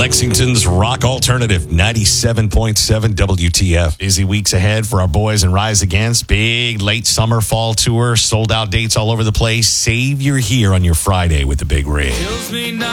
Lexington's Rock Alternative, 97.7 WTF. Busy weeks ahead for our boys in Rise Against. Big late summer fall tour. Sold out dates all over the place. Save your here on your Friday with the Big Rig.